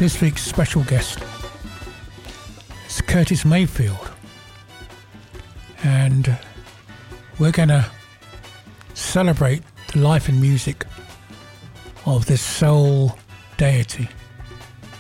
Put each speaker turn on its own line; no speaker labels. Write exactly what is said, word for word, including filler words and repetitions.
This week's special guest is Curtis Mayfield, and we're going to celebrate the life and music of this soul deity.